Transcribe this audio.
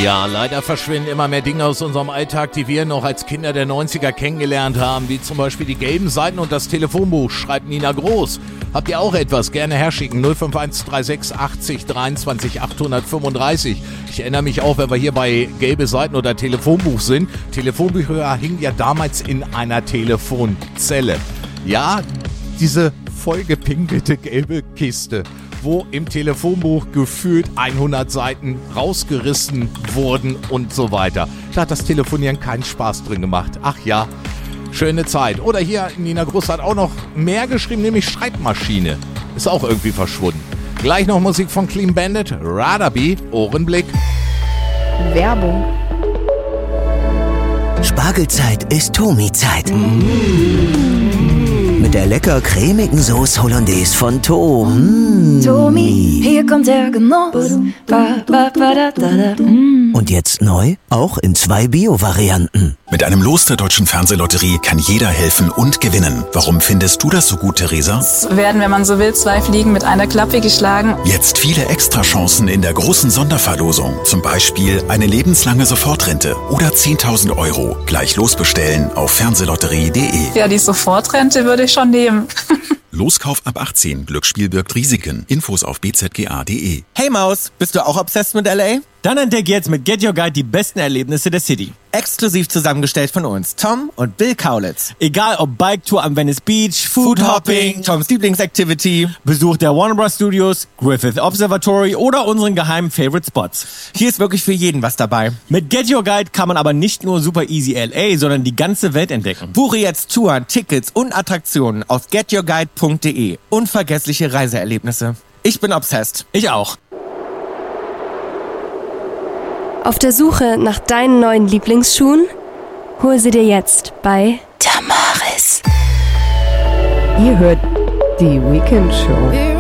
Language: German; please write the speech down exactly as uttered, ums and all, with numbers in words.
Ja, leider verschwinden immer mehr Dinge aus unserem Alltag, die wir noch als Kinder der neunziger kennengelernt haben, wie zum Beispiel die gelben Seiten und das Telefonbuch, schreibt Nina Groß. Habt ihr auch etwas? Gerne herschicken, null fünf eins drei sechs achtzig dreiundzwanzig achthundertfünfunddreißig. Ich erinnere mich auch, wenn wir hier bei gelbe Seiten oder Telefonbuch sind. Telefonbücher hingen ja damals in einer Telefonzelle. Ja, diese vollgepinkelte gelbe Kiste, wo im Telefonbuch gefühlt hundert Seiten rausgerissen wurden und so weiter. Da hat das Telefonieren keinen Spaß drin gemacht. Ach ja, schöne Zeit. Oder hier, Nina Groß hat auch noch mehr geschrieben, nämlich Schreibmaschine. Ist auch irgendwie verschwunden. Gleich noch Musik von Clean Bandit, Radaby, Ohrenblick. Werbung. Spargelzeit ist Tomi-Zeit. Mit der lecker cremigen Sauce Hollandaise von Tom. Tomi, hier kommt der Genuss. Ba, ba, ba, da, da, da. Und jetzt neu, auch in zwei Bio-Varianten. Mit einem Los der Deutschen Fernsehlotterie kann jeder helfen und gewinnen. Warum findest du das so gut, Theresa? Es werden, wenn man so will, zwei Fliegen mit einer Klappe geschlagen. Jetzt viele Extrachancen in der großen Sonderverlosung. Zum Beispiel eine lebenslange Sofortrente oder zehntausend Euro. Gleich losbestellen auf fernsehlotterie punkt de. Ja, die Sofortrente würde ich schon nehmen. Loskauf ab achtzehn. Glücksspiel birgt Risiken. Infos auf b z g a punkt de. Hey Maus, bist du auch obsessed mit L A? Dann entdeck jetzt mit Get Your Guide die besten Erlebnisse der City. Exklusiv zusammengestellt von uns, Tom und Bill Kaulitz. Egal ob Bike-Tour am Venice Beach, Food-Hopping, Toms Lieblingsactivity, Besuch der Warner Bros. Studios, Griffith Observatory oder unseren geheimen Favorite Spots. Hier ist wirklich für jeden was dabei. Mit Get Your Guide kann man aber nicht nur super easy L A, sondern die ganze Welt entdecken. Buche jetzt Touren, Tickets und Attraktionen auf get your guide punkt de. Unvergessliche Reiseerlebnisse. Ich bin obsessed. Ich auch. Auf der Suche nach deinen neuen Lieblingsschuhen? Hol sie dir jetzt bei Tamaris. Ihr hört die Weekend Show.